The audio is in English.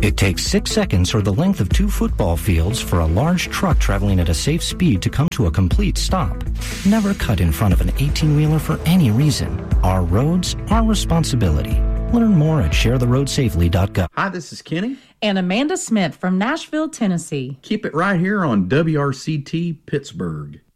It takes 6 seconds or the length of 2 football fields for a large truck traveling at a safe speed to come to a complete stop. Never cut in front of an 18-wheeler for any reason. Our roads, our responsibility. Learn more at sharetheroadsafely.gov. Hi, this is Kenny. And Amanda Smith from Nashville, Tennessee. Keep it right here on WRCT Pittsburgh.